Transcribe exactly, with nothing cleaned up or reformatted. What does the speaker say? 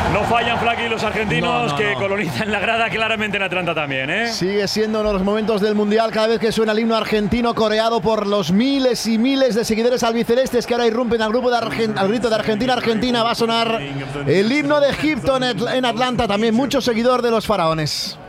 No fallan, Flaky, los argentinos No, no, que no. colonizan la grada claramente en Atlanta también, ¿eh? Sigue siendo uno de los momentos del Mundial cada vez que suena el himno argentino coreado por los miles y miles de seguidores albicelestes que ahora irrumpen al grupo de Argen- al grito de Argentina, Argentina. Va a sonar el himno de Egipto en, Atl- en Atlanta, también mucho seguidor de los faraones.